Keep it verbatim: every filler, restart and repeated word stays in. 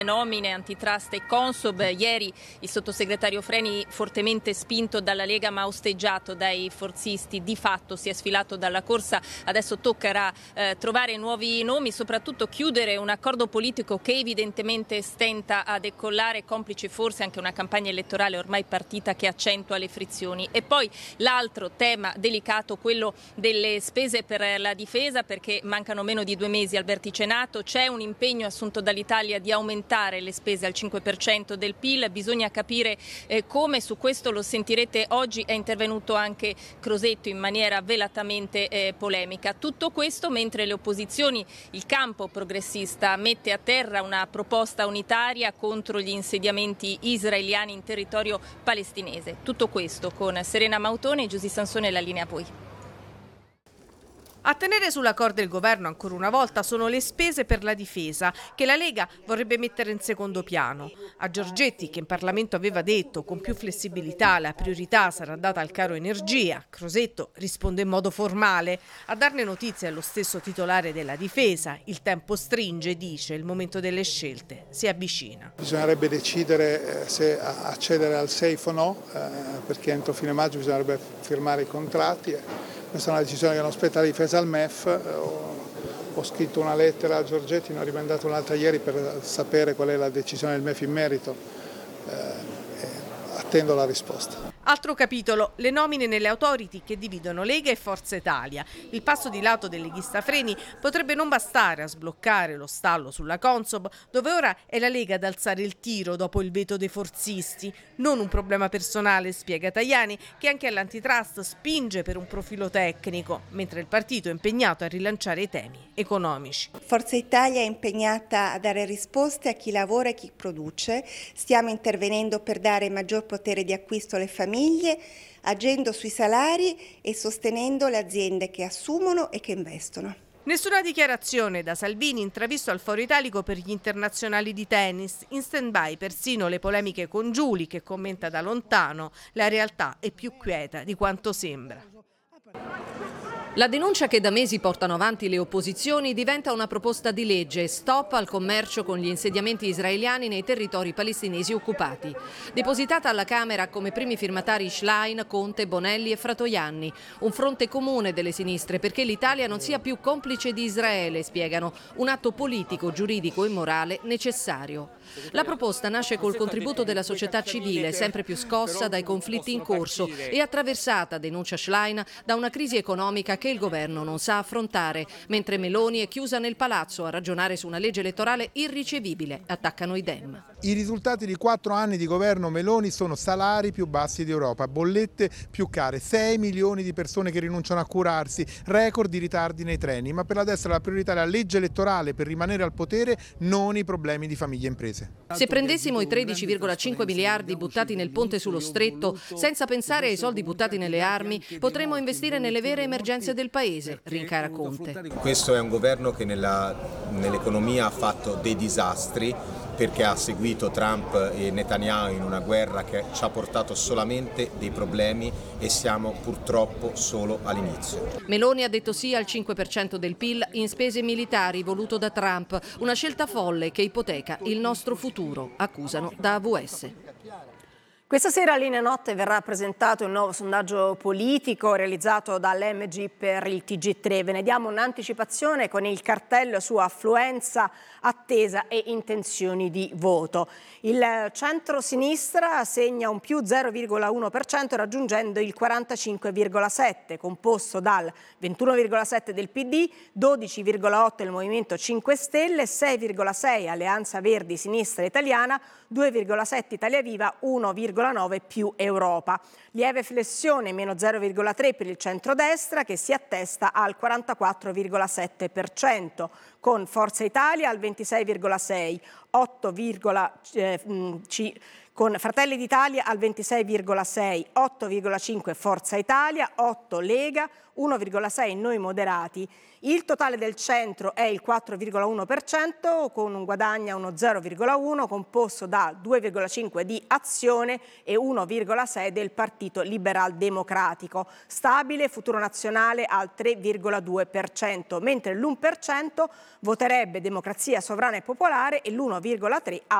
Nomine, antitrust e Consob. Ieri il sottosegretario Freni, fortemente spinto dalla Lega ma osteggiato dai forzisti, di fatto si è sfilato dalla corsa. Adesso toccherà eh, trovare nuovi nomi, soprattutto chiudere un accordo politico che evidentemente stenta a decollare, complice forse anche una campagna elettorale ormai partita che accentua le frizioni. E poi l'altro tema delicato, quello delle spese per la difesa, perché mancano meno di due mesi al vertice NATO. C'è un impegno assunto dall'Italia di aumentare le spese al cinque per cento del P I L, bisogna capire eh, come. Su questo lo sentirete oggi, è intervenuto anche Crosetto in maniera velatamente eh, polemica. Tutto questo mentre le opposizioni, il campo progressista mette a terra una proposta unitaria contro gli insediamenti israeliani in territorio palestinese. Tutto questo con Serena Mautone e Giusy Sansone, la linea a voi. A tenere sulla corda il governo ancora una volta sono le spese per la difesa, che la Lega vorrebbe mettere in secondo piano. A Giorgetti, che in Parlamento aveva detto con più flessibilità la priorità sarà data al caro energia, Crosetto risponde in modo formale. A darne notizie è lo stesso titolare della difesa. Il tempo stringe, dice, il momento delle scelte si avvicina. Bisognerebbe decidere se accedere al safe o no, eh, perché entro fine maggio bisognerebbe firmare i contratti. Questa è una decisione che non spetta alla difesa al M E F. Ho, ho scritto una lettera a Giorgetti, ne ho rimandato un'altra ieri per sapere qual è la decisione del M E F in merito. Eh, attendo la risposta. Altro capitolo, le nomine nelle authority che dividono Lega e Forza Italia. Il passo di lato del leghista Freni potrebbe non bastare a sbloccare lo stallo sulla Consob, dove ora è la Lega ad alzare il tiro dopo il veto dei forzisti. Non un problema personale, spiega Tajani, che anche all'antitrust spinge per un profilo tecnico, mentre il partito è impegnato a rilanciare i temi economici. Forza Italia è impegnata a dare risposte a chi lavora e chi produce. Stiamo intervenendo per dare maggior potere di acquisto alle famiglie, agendo sui salari e sostenendo le aziende che assumono e che investono. Nessuna dichiarazione da Salvini, intravisto al Foro Italico per gli internazionali di tennis. In stand-by persino le polemiche con Giuli, che commenta da lontano: la realtà è più quieta di quanto sembra. La denuncia che da mesi portano avanti le opposizioni diventa una proposta di legge: stop al commercio con gli insediamenti israeliani nei territori palestinesi occupati. Depositata alla Camera come primi firmatari Schlein, Conte, Bonelli e Fratoianni. Un fronte comune delle sinistre perché l'Italia non sia più complice di Israele, spiegano. Un atto politico, giuridico e morale necessario. La proposta nasce col contributo della società civile, sempre più scossa dai conflitti in corso e attraversata, denuncia Schlein, da una crisi economica che il governo non sa affrontare, mentre Meloni è chiusa nel palazzo a ragionare su una legge elettorale irricevibile, attaccano i Dem. I risultati di quattro anni di governo Meloni sono salari più bassi d'Europa, bollette più care, sei milioni di persone che rinunciano a curarsi, record di ritardi nei treni, ma per la destra la priorità è la legge elettorale per rimanere al potere, non i problemi di famiglie e imprese. Se prendessimo i tredici virgola cinque miliardi buttati nel ponte sullo stretto, senza pensare ai soldi buttati nelle armi, potremmo investire nelle vere emergenze del paese, rincara Conte. Questo è un governo che nella, nell'economia ha fatto dei disastri, perché ha seguito Trump e Netanyahu in una guerra che ci ha portato solamente dei problemi e siamo purtroppo solo all'inizio. Meloni ha detto sì al cinque per cento del P I L in spese militari voluto da Trump, una scelta folle che ipoteca il nostro futuro, accusano da A V S. Questa sera a Linea Notte verrà presentato il nuovo sondaggio politico realizzato dall'M G per il T G tre. Ve ne diamo un'anticipazione con il cartello su affluenza, attesa e intenzioni di voto. Il centro-sinistra segna un più zero virgola uno per cento raggiungendo il quarantacinque virgola sette per cento, composto dal ventuno virgola sette per cento del P D, dodici virgola otto per cento del Movimento cinque Stelle, sei virgola sei per cento Alleanza Verdi Sinistra Italiana, due virgola sette per cento Italia Viva, uno virgola nove per cento più Europa. Lieve flessione, meno zero virgola tre per cento per il centrodestra, che si attesta al quarantaquattro virgola sette per cento, con Forza Italia al ventisei virgola sei per cento, otto virgola cinque per cento con Fratelli d'Italia al ventisei virgola sei, otto virgola cinque Forza Italia, otto Lega, uno virgola sei Noi Moderati. Il totale del centro è il quattro virgola uno per cento, con un guadagna uno zero virgola uno, composto da due virgola cinque di Azione e uno virgola sei del Partito Liberal Democratico. Stabile Futuro Nazionale al tre virgola due per cento, mentre l'uno per cento voterebbe Democrazia Sovrana e Popolare e l'uno virgola tre